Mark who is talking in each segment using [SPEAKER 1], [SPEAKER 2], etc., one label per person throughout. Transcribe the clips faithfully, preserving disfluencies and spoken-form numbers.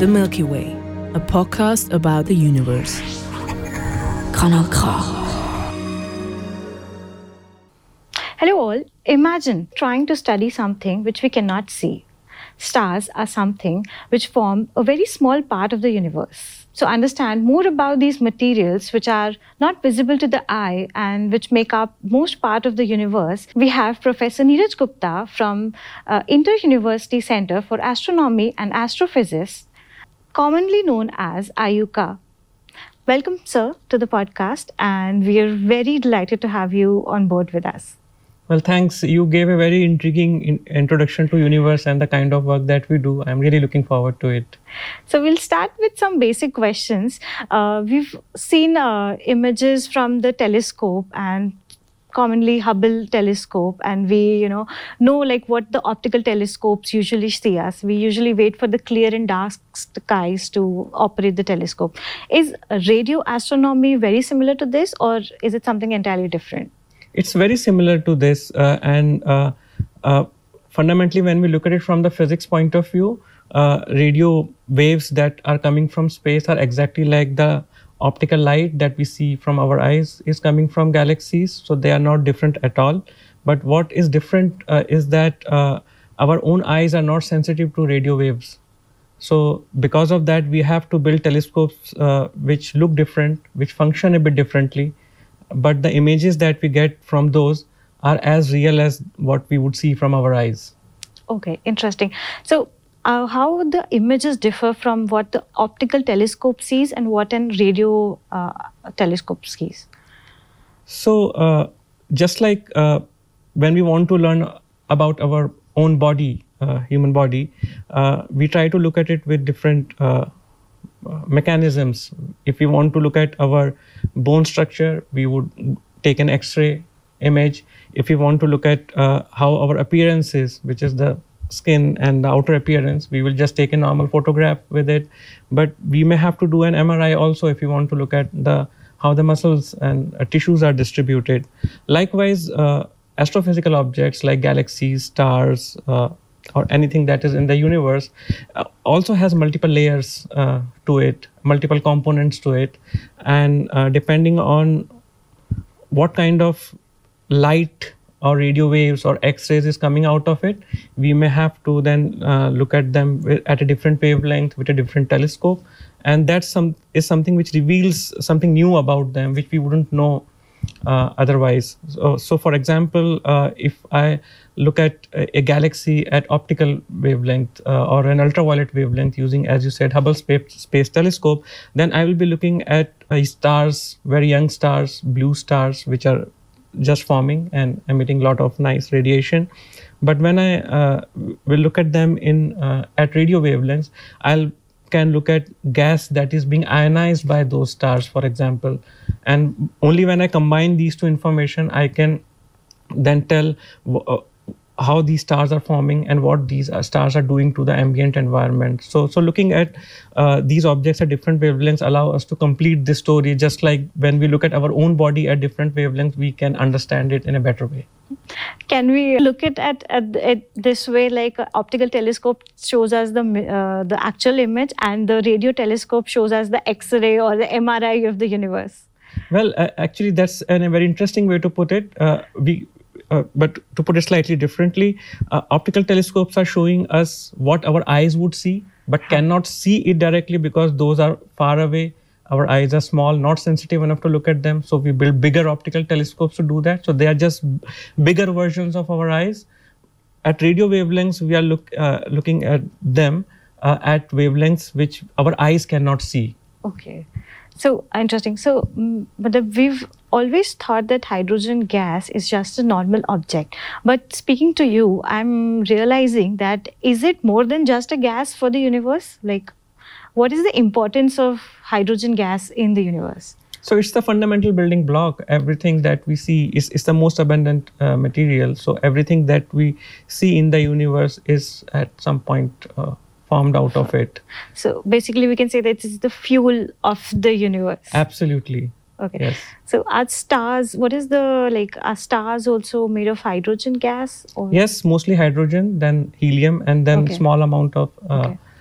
[SPEAKER 1] The Milky Way, a podcast about the universe. Kanal K.
[SPEAKER 2] Hello all. Imagine trying to study something which we cannot see. Stars are something which form a very small part of the universe. So understand more about these materials which are not visible to the eye and which make up most part of the universe. We have Professor Neeraj Gupta from uh, Inter-University Center for Astronomy and Astrophysics, commonly known as I U C A. Welcome, sir, to the podcast, and we are very delighted to have you on board with us.
[SPEAKER 3] Well, thanks. You gave a very intriguing in- introduction to universe and the kind of work that we do. I'm really looking forward to it.
[SPEAKER 2] So we'll start with some basic questions. Uh, we've seen uh, images from the telescope and commonly Hubble telescope, and we, you know, know like what the optical telescopes usually see us. We usually wait for the clear and dark skies to operate the telescope. Is radio astronomy very similar to this, or is it something entirely different?
[SPEAKER 3] It's very similar to this, uh, and uh, uh, fundamentally, when we look at it from the physics point of view, uh, radio waves that are coming from space are exactly like the optical light that we see from our eyes is coming from galaxies, so they are not different at all. But what is different uh, is that uh, our own eyes are not sensitive to radio waves. So because of that, we have to build telescopes uh, which look different, which function a bit differently. But the images that we get from those are as real as what we would see from our eyes.
[SPEAKER 2] Okay, interesting. So uh, how the images differ from what the optical telescope sees and what an radio uh, telescope sees?
[SPEAKER 3] So uh, just like uh, when we want to learn about our own body, uh, human body, uh, we try to look at it with different uh, Uh, mechanisms. If we want to look at our bone structure, we would take an X-ray image. If we want to look at uh, how our appearance is, which is the skin and the outer appearance, we will just take a normal photograph with it. But we may have to do an M R I also if we want to look at the how the muscles and uh, tissues are distributed. Likewise, uh, astrophysical objects like galaxies, stars, uh, or anything that is in the universe uh, also has multiple layers uh, to it, multiple components to it. And uh, depending on what kind of light or radio waves or X-rays is coming out of it, we may have to then uh, look at them at a different wavelength with a different telescope. And that some, is something which reveals something new about them, which we wouldn't know Uh, otherwise. So, so for example, uh, if I look at a, a galaxy at optical wavelength uh, or an ultraviolet wavelength using, as you said, Hubble Space, Space Telescope, then I will be looking at uh, stars, very young stars, blue stars, which are just forming and emitting a lot of nice radiation. But when I uh, will look at them in uh, at radio wavelengths, I'll can look at gas that is being ionized by those stars, for example. And only when I combine these two information, I can then tell uh, how these stars are forming and what these uh, stars are doing to the ambient environment. So, so looking at uh, these objects at different wavelengths allow us to complete this story, just like when we look at our own body at different wavelengths, we can understand it in a better way.
[SPEAKER 2] Can we look at at, at, at this way, like uh, optical telescope shows us the uh, the actual image and the radio telescope shows us the X-ray or the M R I of the universe?
[SPEAKER 3] Well, uh, actually, that's an, a very interesting way to put it. Uh, we, uh, but to put it slightly differently, uh, optical telescopes are showing us what our eyes would see, but cannot see it directly because those are far away. Our eyes are small, not sensitive enough to look at them. So we build bigger optical telescopes to do that. So they are just bigger versions of our eyes. At radio wavelengths, we are look, uh, looking at them uh, at wavelengths which our eyes cannot see.
[SPEAKER 2] Okay. So interesting. So, um, but the, we've always thought that hydrogen gas is just a normal object. But speaking to you, I'm realizing that is it more than just a gas for the universe? Like, what is the importance of hydrogen gas in the universe?
[SPEAKER 3] So it's the fundamental building block. Everything that we see is, is the most abundant uh, material. So everything that we see in the universe is at some point uh, formed out of it. So
[SPEAKER 2] basically we can say that it's the fuel of the universe.
[SPEAKER 3] Absolutely.
[SPEAKER 2] Okay.
[SPEAKER 3] Yes.
[SPEAKER 2] So are stars, what is the, like, are stars also made of hydrogen gas? Or?
[SPEAKER 3] Yes, mostly hydrogen, then helium, and then
[SPEAKER 2] okay.
[SPEAKER 3] small amount of uh,
[SPEAKER 2] okay.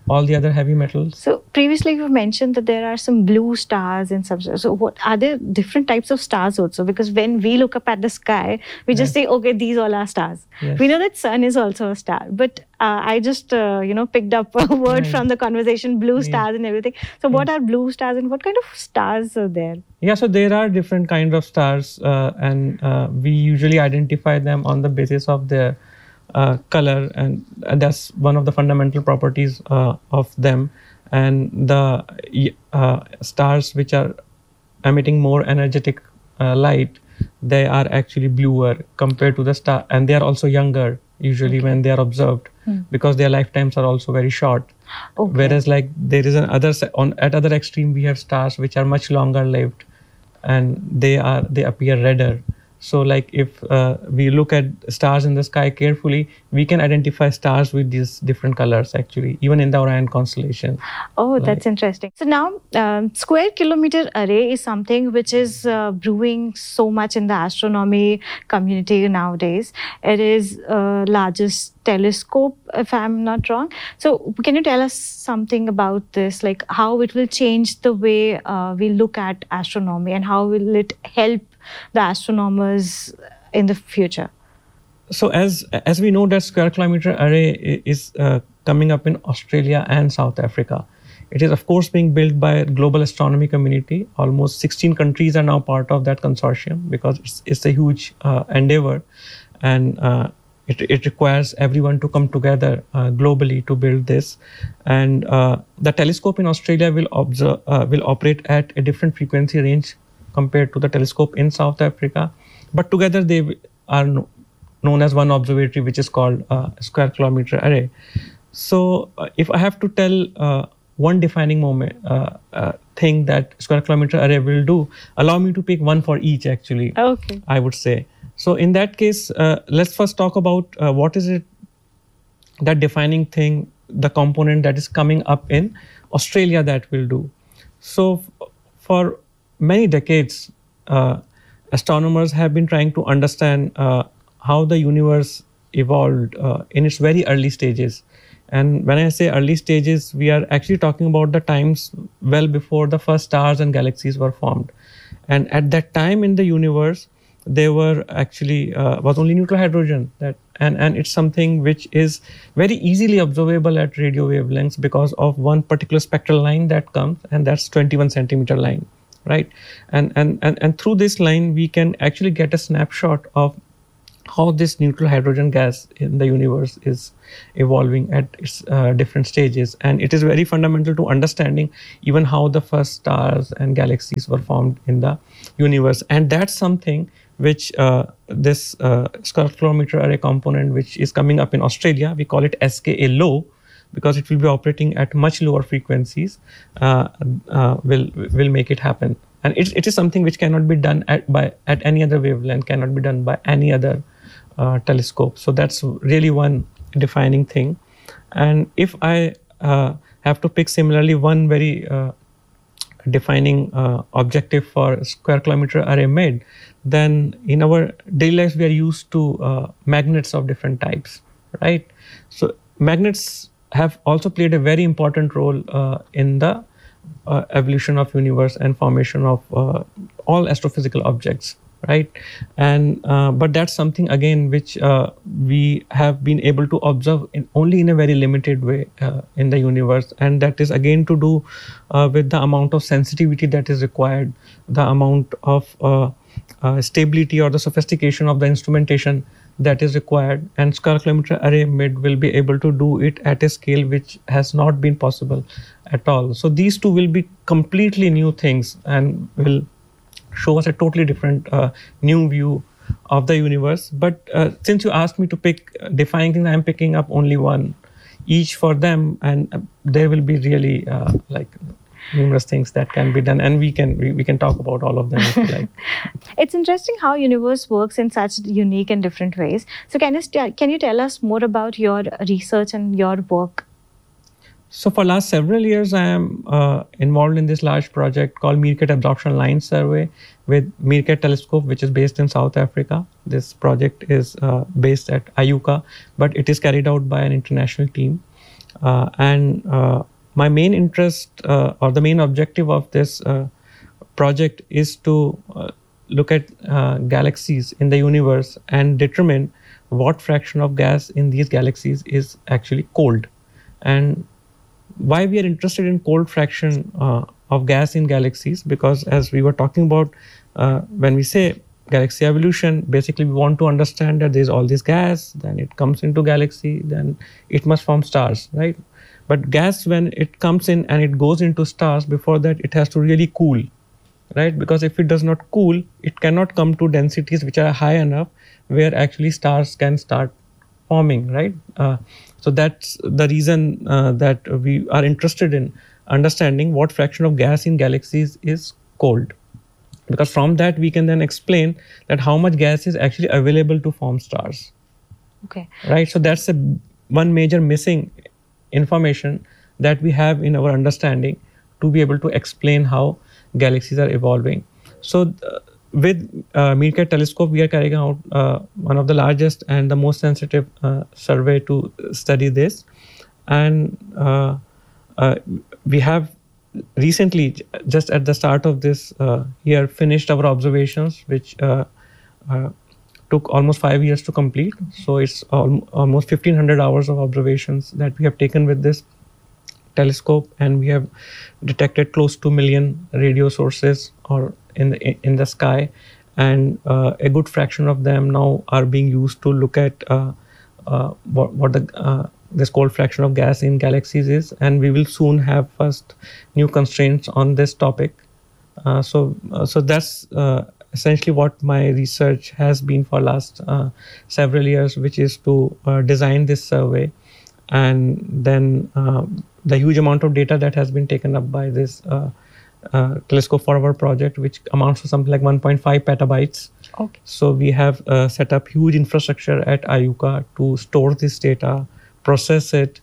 [SPEAKER 3] all the other heavy metals.
[SPEAKER 2] So previously you mentioned that there are some blue stars and some. So what are there different types of stars also? Because when we look up at the sky, we just
[SPEAKER 3] Yes.
[SPEAKER 2] say, okay, these all are stars.
[SPEAKER 3] Yes.
[SPEAKER 2] We know that sun is also a star, but uh, I just uh, you know picked up a word
[SPEAKER 3] Right.
[SPEAKER 2] from the conversation, blue
[SPEAKER 3] Yeah.
[SPEAKER 2] stars and everything. So what are blue stars and what kind of stars are there?
[SPEAKER 3] Yeah, so there are different kinds of stars, uh, and uh, we usually identify them on the basis of their uh, color, and, and that's one of the fundamental properties uh, of them. And the uh, stars which are emitting more energetic uh, light, they are actually bluer compared to the star, and they are also younger usually when they are observed,
[SPEAKER 2] Hmm.
[SPEAKER 3] because their lifetimes are also very short.
[SPEAKER 2] Okay.
[SPEAKER 3] Whereas like there is an other se- on at other extreme we have stars which are much longer lived, and they are they appear redder. So like if uh, we look at stars in the sky carefully, we can identify stars with these different colors actually, even in the Orion constellation.
[SPEAKER 2] Oh, that's interesting. So now, um, square kilometer array is something which is uh, brewing so much in the astronomy community nowadays. It is uh, largest telescope, if I'm not wrong. So can you tell us something about this, like how it will change the way uh, we look at astronomy, and how will it help the astronomers in the future?
[SPEAKER 3] So as as we know that square kilometer array i- is uh, coming up in Australia and South Africa. It is of course being built by global astronomy community. Almost sixteen countries are now part of that consortium, because it's, it's a huge uh, endeavor, and uh, it, it requires everyone to come together uh, globally to build this. And uh, the telescope in Australia will observe uh, will operate at a different frequency range compared to the telescope in South Africa, but together they w- are no, known as one observatory, which is called uh, square kilometer array. So uh, if I have to tell uh, one defining moment uh, uh, thing that square kilometer array will do, allow me to pick one for each actually.
[SPEAKER 2] Okay.
[SPEAKER 3] I would say. So in that case, uh, let's first talk about uh, what is it, that defining thing, the component that is coming up in Australia that will do. So f- for many decades, uh, astronomers have been trying to understand uh, how the universe evolved uh, in its very early stages. And when I say early stages, we are actually talking about the times well before the first stars and galaxies were formed. And at that time in the universe, there were actually uh, was only neutral hydrogen, that and and it's something which is very easily observable at radio wavelengths because of one particular spectral line that comes, and that's twenty-one centimeter line, right? And and and and through this line, we can actually get a snapshot of how this neutral hydrogen gas in the universe is evolving at its uh, different stages. And it is very fundamental to understanding even how the first stars and galaxies were formed in the universe. And that's something which uh, this uh, square kilometer array component, which is coming up in Australia, we call it S K A low, because it will be operating at much lower frequencies, uh, uh, will will make it happen. And it, it is something which cannot be done at by at any other wavelength, cannot be done by any other uh, telescope. So that's really one defining thing. And if I uh, have to pick similarly one very uh, defining uh, objective for square kilometer array made, then in our daily lives we are used to uh, magnets of different types, right? So magnets have also played a very important role uh, in the uh, evolution of universe and formation of uh, all astrophysical objects, right? And uh, but that's something again which uh, we have been able to observe in only in a very limited way uh, in the universe, and that is again to do uh, with the amount of sensitivity that is required, the amount of uh, uh, stability or the sophistication of the instrumentation that is required. And square kilometer array mid will be able to do it at a scale which has not been possible at all. So these two will be completely new things and will show us a totally different uh, new view of the universe. But uh, since you asked me to pick uh, defining things, I'm picking up only one each for them, and uh, there will be really uh, like numerous things that can be done, and we can we, we can talk about all of them if you like.
[SPEAKER 2] It's interesting how universe works in such unique and different ways. So can you st- can you tell us more about your research and your work?
[SPEAKER 3] So for last several years, I am uh, involved in this large project called Meerkat Absorption Line Survey with Meerkat Telescope, which is based in South Africa. This project is uh, based at I U C A, but it is carried out by an international team. Uh, and uh, my main interest uh, or the main objective of this uh, project is to uh, look at uh, galaxies in the universe and determine what fraction of gas in these galaxies is actually cold. And why we are interested in cold fraction uh, of gas in galaxies, because as we were talking about, uh, when we say galaxy evolution, basically we want to understand that there's all this gas, then it comes into galaxy, then it must form stars, right? But gas, when it comes in and it goes into stars, before that it has to really cool, right? Because if it does not cool, it cannot come to densities which are high enough where actually stars can start forming, right? Uh, so that's the reason uh, that we are interested in understanding what fraction of gas in galaxies is cold. Because from that we can then explain that how much gas is actually available to form stars.
[SPEAKER 2] Okay.
[SPEAKER 3] Right. So that's a one major missing information that we have in our understanding to be able to explain how galaxies are evolving. So uh, with uh, Meerkat telescope, we are carrying out uh, one of the largest and the most sensitive uh, survey to study this. And uh, uh, we have recently, just at the start of this uh, year, finished our observations, which uh, uh, took almost five years to complete. So it's al- almost fifteen hundred hours of observations that we have taken with this telescope, and we have detected close to a million radio sources or in the in the sky, and uh, a good fraction of them now are being used to look at uh, uh, what, what the uh, this cold fraction of gas in galaxies is, and we will soon have first new constraints on this topic. Uh, so, uh, so that's uh, essentially what my research has been for last uh, several years, which is to uh, design this survey, and then uh, the huge amount of data that has been taken up by this uh, uh, telescope for our project, which amounts to something like one point five petabytes.
[SPEAKER 2] Okay.
[SPEAKER 3] So we have uh, set up huge infrastructure at IUCAA to store this data, process it,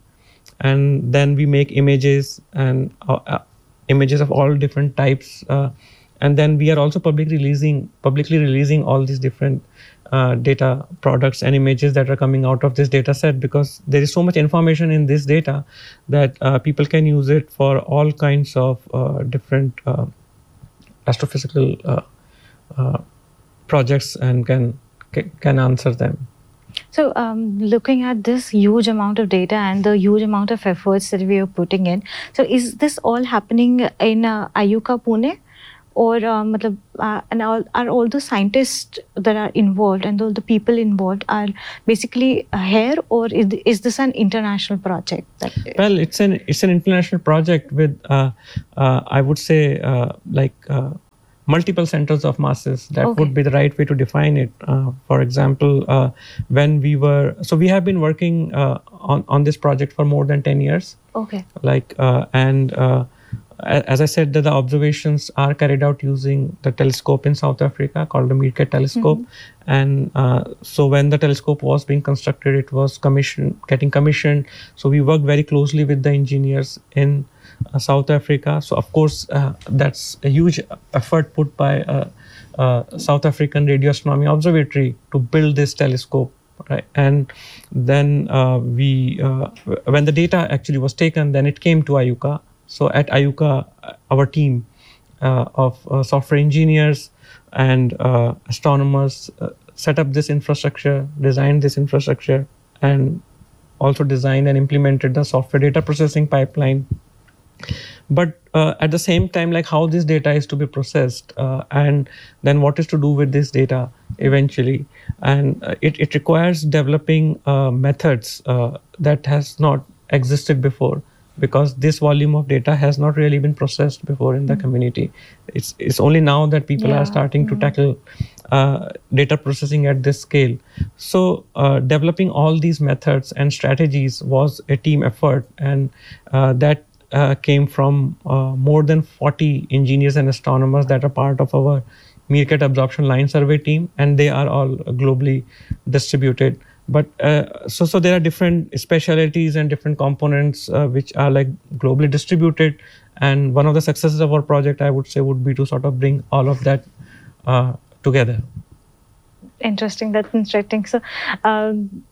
[SPEAKER 3] and then we make images and uh, uh, images of all different types, uh, and then we are also publicly releasing publicly releasing all these different uh, data products and images that are coming out of this data set, because there is so much information in this data that uh, people can use it for all kinds of uh, different uh, astrophysical uh, uh, projects and can can answer them.
[SPEAKER 2] So, um, looking at this huge amount of data and the huge amount of efforts that we are putting in, so is this all happening in uh, IUCAA Pune, or um, uh, and all, are all the scientists that are involved and all the people involved are basically here, or is, is this an international project? That
[SPEAKER 3] well, it's an it's an international project with uh, uh, I would say uh, like. Uh, multiple centers of masses. That
[SPEAKER 2] Okay.
[SPEAKER 3] would be the right way to define it. Uh, for example, uh, when we were, so we have been working uh, on, on this project for more than ten years.
[SPEAKER 2] Okay.
[SPEAKER 3] Like, uh, and uh, a- as I said, that the observations are carried out using the telescope in South Africa called the Meerkat telescope. And uh, so when the telescope was being constructed, it was commissioned, getting commissioned. So we worked very closely with the engineers in Uh, South Africa. So of course, uh, that's a huge effort put by uh, uh, South African Radio Astronomy Observatory to build this telescope, right? And then uh, we, uh, when the data actually was taken, then it came to IUCAA. So at IUCAA, our team uh, of uh, software engineers and uh, astronomers uh, set up this infrastructure, designed this infrastructure, and also designed and implemented the software data processing pipeline. But uh, at the same time, like how this data is to be processed, uh, and then what is to do with this data eventually, and uh, it, it requires developing uh, methods uh, that has not existed before, because this volume of data has not really been processed before in the community. It's it's only now that people
[SPEAKER 2] Yeah.
[SPEAKER 3] are starting to tackle uh, data processing at this scale. So uh, developing all these methods and strategies was a team effort, and uh, that Uh, came from uh, more than forty engineers and astronomers that are part of our Meerkat Absorption Line Survey team, and they are all globally distributed. But uh, so so there are different specialties and different components uh, which are like globally distributed. And one of the successes of our project, I would say, would be to sort of bring all of that uh, together.
[SPEAKER 2] Interesting. That's interesting. So, um,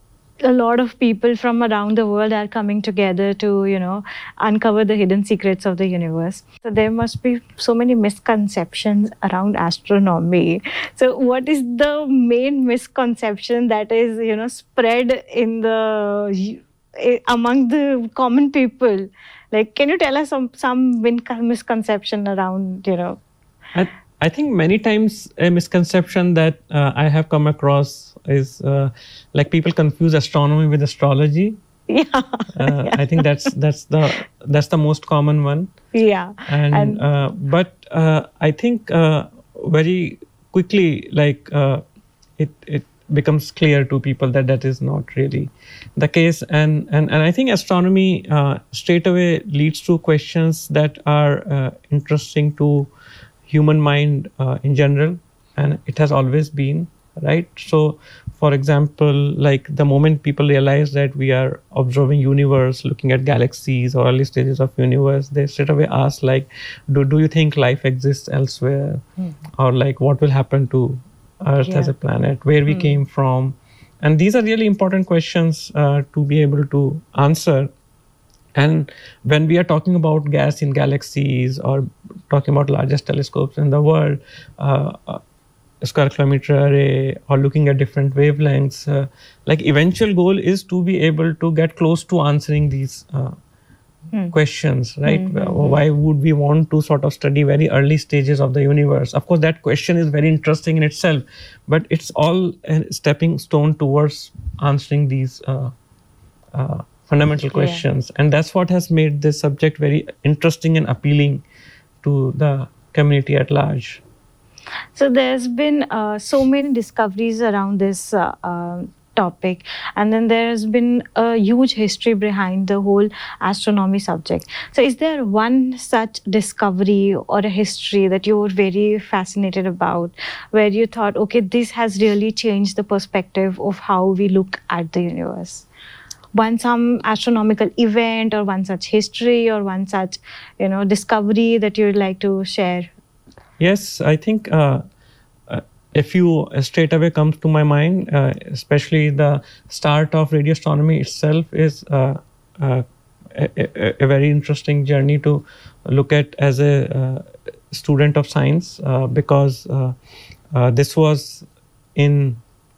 [SPEAKER 2] a lot of people from around the world are coming together to, you know, uncover the hidden secrets of the universe. So there must be so many misconceptions around astronomy. So what is the main misconception that is, you know, spread in the among the common people? Like, can you tell us some some misconception around, you know?
[SPEAKER 3] I, I think many times a misconception that uh, I have come across is uh, like people confuse astronomy with astrology.
[SPEAKER 2] Yeah.
[SPEAKER 3] Uh,
[SPEAKER 2] yeah.
[SPEAKER 3] I think that's that's the that's the most common one.
[SPEAKER 2] Yeah.
[SPEAKER 3] And, and uh, but uh, I think uh, very quickly, like uh, it it becomes clear to people that that is not really the case. And and and I think astronomy uh, straight away leads to questions that are uh, interesting to human mind uh, in general, and it has always been, right? So for example, like the moment people realize that we are observing universe, looking at galaxies or early stages of universe, they straight away ask like, do, do you think life exists elsewhere? Mm. Or like what will happen to Earth yeah. as a planet, where we mm. came from? And these are really important questions uh, to be able to answer. And when we are talking about gas in galaxies or talking about largest telescopes in the world, uh, uh, square kilometer array, or looking at different wavelengths, uh, like eventual goal is to be able to get close to answering these uh, hmm. questions, right? Mm-hmm. Why would we want to sort of study very early stages of the universe? Of course, that question is very interesting in itself, but it's all a stepping stone towards answering these uh, uh, fundamental questions. Yeah. And that's what has made this subject very interesting and appealing to the community at large.
[SPEAKER 2] So there's been uh, so many discoveries around this uh, uh, topic, and then there's been a huge history behind the whole astronomy subject. So is there one such discovery or a history that you were very fascinated about, where you thought, okay, this has really changed the perspective of how we look at the universe? One some astronomical event, or one such history, or one such, you know, discovery that you'd like to share?
[SPEAKER 3] Yes, I think uh, uh, a few straight away comes to my mind, uh, especially the start of radio astronomy itself is uh, uh, a, a, a very interesting journey to look at as a uh, student of science, uh, because uh, uh, this was in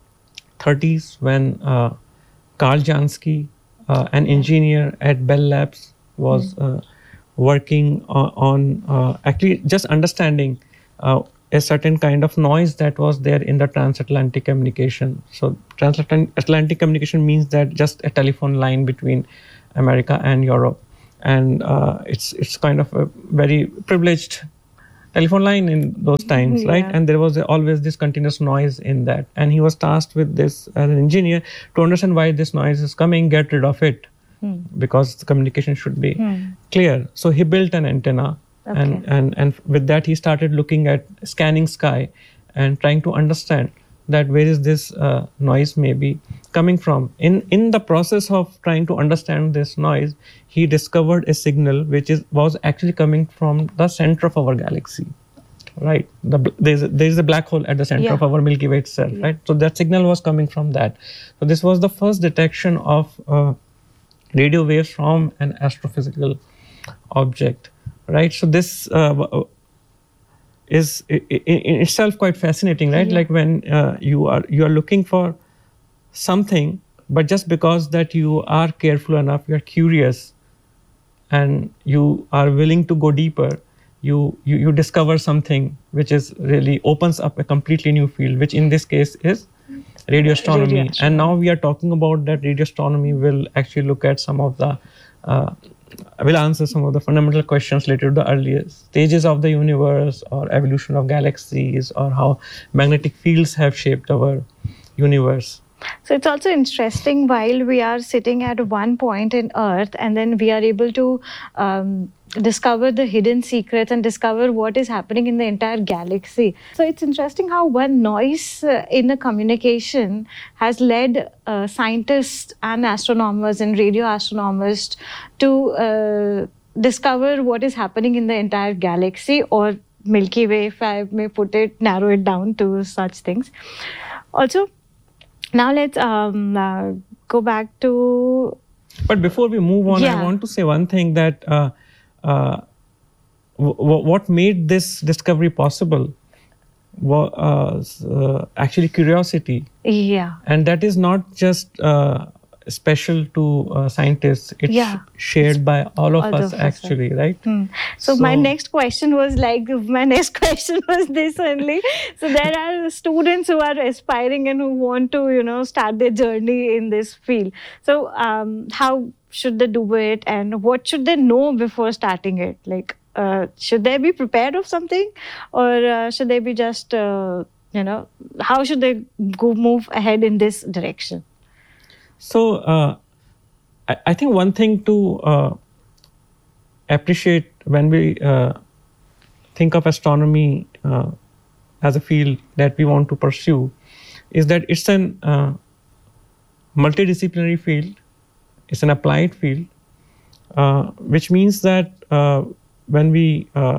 [SPEAKER 3] thirties when uh, Carl Jansky, uh, an engineer at Bell Labs, was mm-hmm. uh, working on, on uh, actually just understanding uh, a certain kind of noise that was there in the transatlantic communication. So transatlantic communication means that just a telephone line between America and Europe. And uh, it's it's kind of a very privileged telephone line in those times, yeah. right? And there was always this continuous noise in that. And he was tasked with this as an engineer to understand why this noise is coming, get rid of it, hmm. because the communication should be hmm. clear. So he built an antenna, okay. and, and, and with that he started looking at scanning sky and trying to understand that where is this uh, noise maybe coming from. In in the process of trying to understand this noise, he discovered a signal which is was actually coming from the center of our galaxy, right? The, there's a, there's a black hole at the center yeah. of our Milky Way itself, yeah. right? So that signal was coming from that. So this was the first detection of uh, radio waves from an astrophysical object, right? So this uh, is in itself quite fascinating, right? Yeah. Like when uh, you are you are looking for something, but just because that you are careful enough, you are curious, and you are willing to go deeper, you you, you discover something which is really opens up a completely new field, which in this case is radio astronomy. Radio astronomy. And now we are talking about that radio astronomy will actually look at some of the uh, will answer some of the fundamental questions related to the earliest stages of the universe, or evolution of galaxies, or how magnetic fields have shaped our universe.
[SPEAKER 2] So it's also interesting, while we are sitting at one point in Earth, and then we are able to um, discover the hidden secrets and discover what is happening in the entire galaxy. So it's interesting how one noise uh, in a communication has led uh, scientists and astronomers and radio astronomers to uh, discover what is happening in the entire galaxy, or Milky Way, if I may put it, narrow it down to such things. Also, now let's um, uh, go back to...
[SPEAKER 3] But before we move on,
[SPEAKER 2] Yeah.
[SPEAKER 3] I want to say one thing that uh, uh, w- w- what made this discovery possible was uh, actually curiosity.
[SPEAKER 2] Yeah.
[SPEAKER 3] And that is not just uh, special to uh, scientists. It's
[SPEAKER 2] Yeah.
[SPEAKER 3] shared by all of
[SPEAKER 2] All
[SPEAKER 3] us
[SPEAKER 2] of us,
[SPEAKER 3] actually, right?
[SPEAKER 2] Hmm. So,
[SPEAKER 3] So-
[SPEAKER 2] my next question was like, my next question was this only. So there are students who are aspiring and who want to, you know, start their journey in this field. So um, how should they do it, and what should they know before starting it? Like, uh, should they be prepared of something, or uh, should they be just, uh, you know, how should they go move ahead in this direction?
[SPEAKER 3] So uh, I, I think one thing to uh, appreciate when we uh, think of astronomy uh, as a field that we want to pursue is that it's an uh, multidisciplinary field, it's an applied field, uh, which means that uh, when we uh,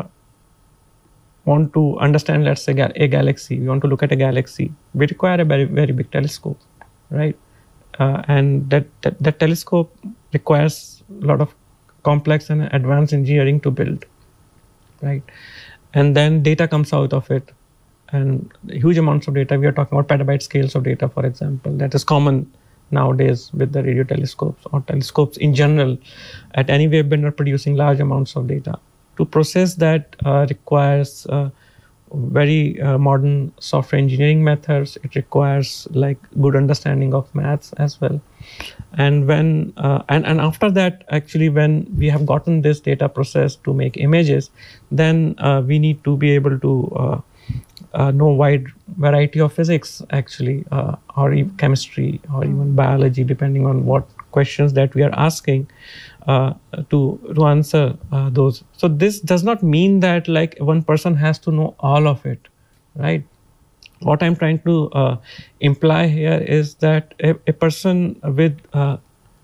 [SPEAKER 3] want to understand, let's say, ga- a galaxy, we want to look at a galaxy, we require a very, very big telescope, right? Uh, and that, that that telescope requires a lot of complex and advanced engineering to build, right? And then data comes out of it, and huge amounts of data. We are talking about petabyte scales of data, for example. That is common nowadays with the radio telescopes or telescopes in general. At any waveguide are producing large amounts of data. To process that uh, requires uh, very uh, modern software engineering methods. It requires like good understanding of maths as well. And when uh, and, and after that, actually, when we have gotten this data processed to make images, then uh, we need to be able to uh, uh, know wide variety of physics, actually, uh, or e- chemistry, or even biology, depending on what questions that we are asking uh, to to answer uh, those. So this does not mean that like one person has to know all of it, right? What I'm trying to uh, imply here is that a, a person with uh,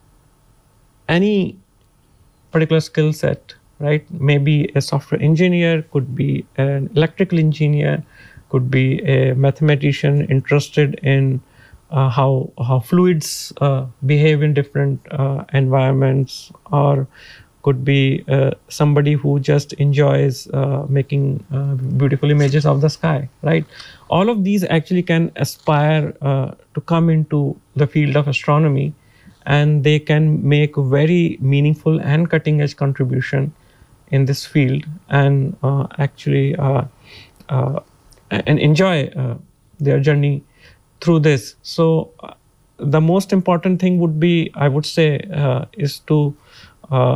[SPEAKER 3] any particular skill set, right? Maybe a software engineer, could be an electrical engineer, could be a mathematician interested in uh, how how fluids uh, behave in different uh, environments, or could be uh, somebody who just enjoys uh, making uh, beautiful images of the sky, right? All of these actually can aspire uh, to come into the field of astronomy, and they can make a very meaningful and cutting edge contribution in this field, and uh, actually uh, uh, and enjoy uh, their journey through this. So uh, the most important thing would be, I would say, uh, is to uh,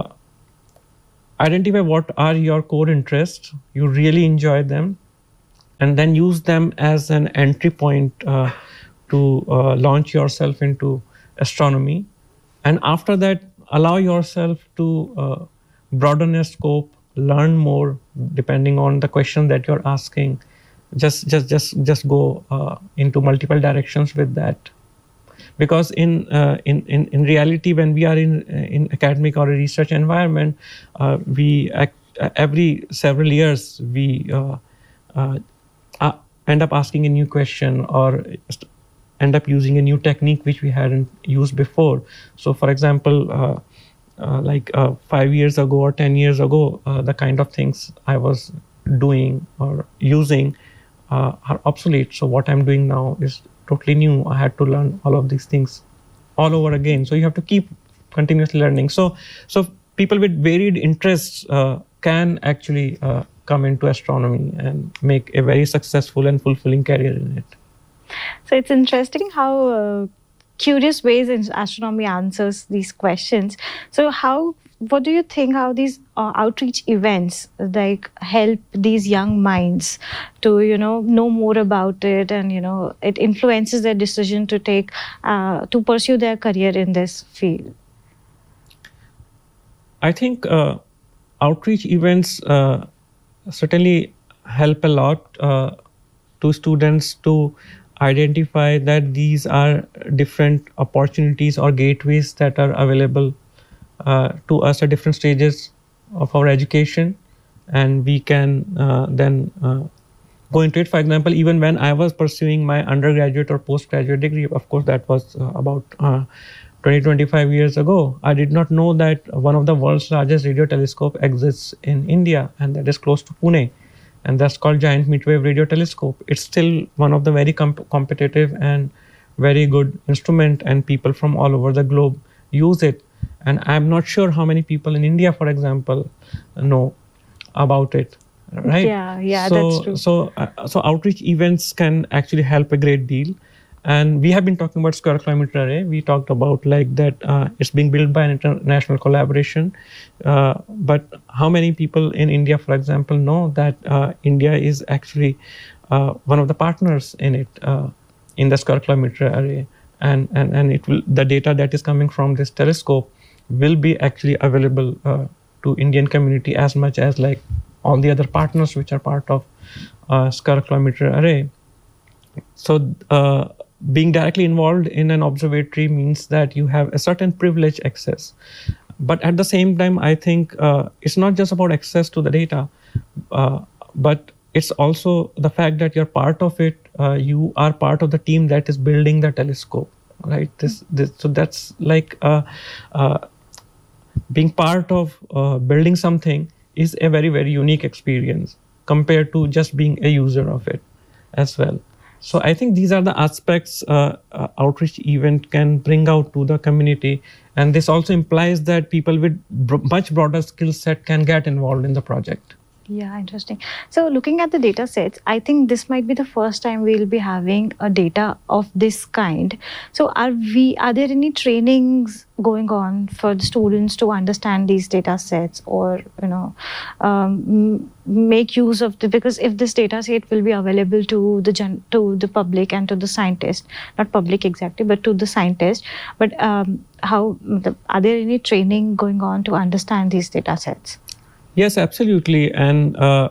[SPEAKER 3] identify what are your core interests, you really enjoy them, and then use them as an entry point uh, to uh, launch yourself into astronomy. And after that, allow yourself to uh, broaden your scope, learn more depending on the question that you're asking. Just, just, just, just go uh, into multiple directions with that. Because in, uh, in in in reality, when we are in in academic or a research environment, uh, we act, uh, every several years we uh, uh, uh, end up asking a new question, or end up using a new technique which we hadn't used before. So, for example, uh, uh, like uh, five years ago or ten years ago, uh, the kind of things I was doing or using uh, are obsolete. So, what I'm doing now is totally new. I had to learn all of these things all over again. So you have to keep continuously learning. So, so people with varied interests uh, can actually uh, come into astronomy and make a very successful and fulfilling career in it.
[SPEAKER 2] So it's interesting how uh, curious ways in astronomy answers these questions. So how, what do you think how these uh, outreach events like help these young minds to, you know, know more about it, and, you know, it influences their decision to take, uh, to pursue their career in this field?
[SPEAKER 3] I think uh, outreach events uh, certainly help a lot uh, to students to identify that these are different opportunities or gateways that are available uh, to us at different stages of our education, and we can uh, then uh, go into it. For example, even when I was pursuing my undergraduate or postgraduate degree, of course that was uh, about uh, twenty, twenty-five years ago, I did not know that one of the world's largest radio telescope exists in India, and that is close to Pune. And that's called Giant Midwave Radio Telescope. It's still one of the very comp- competitive and very good instrument, and people from all over the globe use it. And I'm not sure how many people in India, for example, know about it, right?
[SPEAKER 2] Yeah, yeah,
[SPEAKER 3] so,
[SPEAKER 2] that's true.
[SPEAKER 3] So, uh, so outreach events can actually help a great deal. And we have been talking about Square Kilometre Array. We talked about like that uh, it's being built by an international collaboration. Uh, but how many people in India, for example, know that uh, India is actually uh, one of the partners in it, uh, in the Square Kilometre Array? And, and, and it will, the data that is coming from this telescope will be actually available uh, to Indian community as much as like all the other partners which are part of uh, Square Kilometre Array. So, uh, being directly involved in an observatory means that you have a certain privileged access. But at the same time, I think uh, it's not just about access to the data, uh, but it's also the fact that you're part of it. Uh, you are part of the team that is building the telescope, right? This, this so that's like uh, uh, being part of uh, building something is a very, very unique experience compared to just being a user of it as well. So I think these are the aspects uh, uh, outreach event can bring out to the community. And this also implies that people with bro- much broader skill set can get involved in the project.
[SPEAKER 2] Yeah, interesting. So looking at the data sets, I think this might be the first time we'll be having a data of this kind. So are we, are there any trainings going on for the students to understand these data sets, or, you know, um, make use of the, because if this data set will be available to the gen, to the public and to the scientist, not public exactly, but to the scientist, but um, how, are there any training going on to understand these data sets?
[SPEAKER 3] Yes, absolutely. And uh,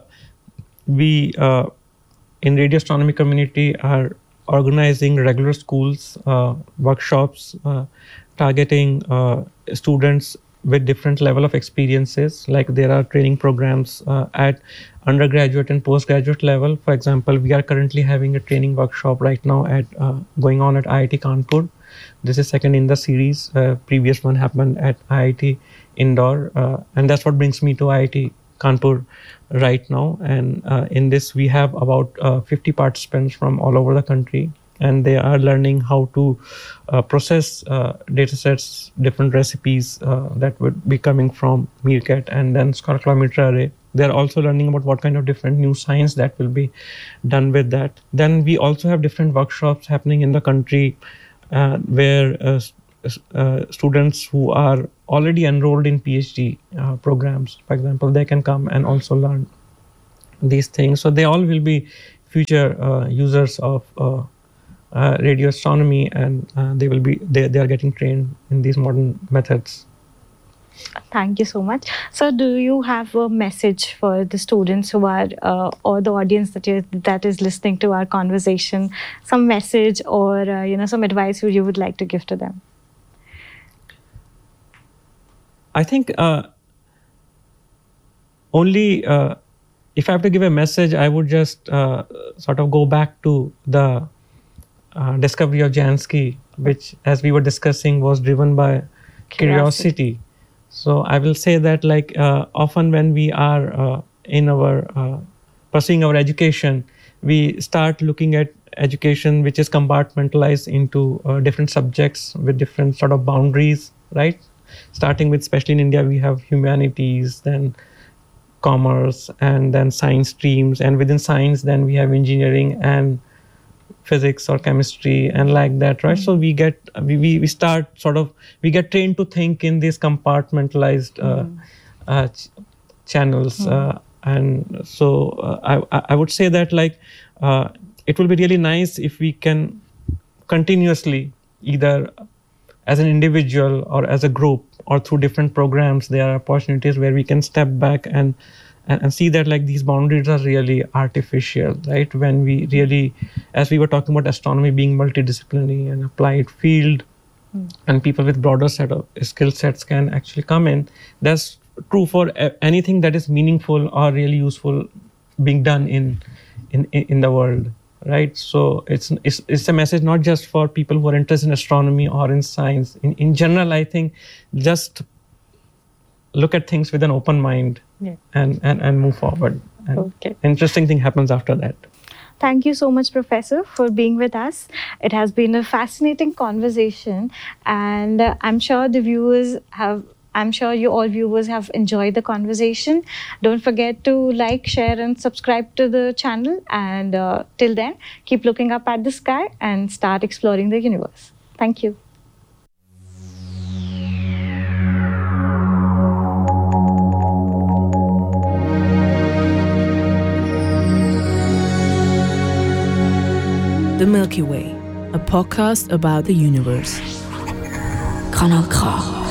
[SPEAKER 3] we uh, in radio astronomy community are organizing regular schools, uh, workshops, uh, targeting uh, students with different level of experiences. Like there are training programs uh, at undergraduate and postgraduate level. For example, we are currently having a training workshop right now at uh, going on at I I T Kanpur. This is second in the series. Uh, previous one happened at I I T Indore, uh, and that's what brings me to I I T Kanpur right now. And uh, in this, we have about uh, fifty participants from all over the country, and they are learning how to uh, process uh, data sets, different recipes uh, that would be coming from Meerkat and then Square Kilometre Array. They're also learning about what kind of different new science that will be done with that. Then we also have different workshops happening in the country uh, where uh, uh, students who are already enrolled in PhD uh, programs, for example, they can come and also learn these things. So they all will be future uh, users of uh, uh, radio astronomy, and uh, they will be they, they are getting trained in these modern methods.
[SPEAKER 2] Thank you so much. So do you have a message for the students who are, uh, or the audience that you, that is listening to our conversation, some message or, uh, you know, some advice you would like to give to them?
[SPEAKER 3] I think uh, only uh, if I have to give a message, I would just uh, sort of go back to the uh, discovery of Jansky, which, as we were discussing, was driven by curiosity. curiosity. So I will say that, like, uh, often when we are uh, in our uh, pursuing our education, we start looking at education which is compartmentalized into uh, different subjects with different sort of boundaries, right? Starting with, especially in India, we have humanities, then commerce, and then science streams. And within science, then we have engineering and physics or chemistry and like that, right? Mm-hmm. So we get, we, we we start sort of, we get trained to think in these compartmentalized uh, mm-hmm. uh, ch- channels. Mm-hmm. Uh, and so uh, I, I would say that, like, uh, it will be really nice if we can continuously, either as an individual or as a group or through different programs, there are opportunities where we can step back and, and, and see that, like, these boundaries are really artificial, right? When we really, as we were talking about astronomy being multidisciplinary and applied field, mm. and people with broader set of skill sets can actually come in. That's true for anything that is meaningful or really useful being done in in, in the world, right? So it's, it's it's a message not just for people who are interested in astronomy or in science. In, in general, I think just look at things with an open mind
[SPEAKER 2] Yeah.
[SPEAKER 3] and, and, and move forward. And
[SPEAKER 2] Okay.
[SPEAKER 3] interesting thing happens after that.
[SPEAKER 2] Thank you so much, Professor, for being with us. It has been a fascinating conversation, and uh, I'm sure the viewers have. I'm sure you all viewers have enjoyed the conversation. Don't forget to like, share, and subscribe to the channel. And uh, till then, keep looking up at the sky and start exploring the universe. Thank you.
[SPEAKER 1] The Milky Way, a podcast about the universe. Kanal K.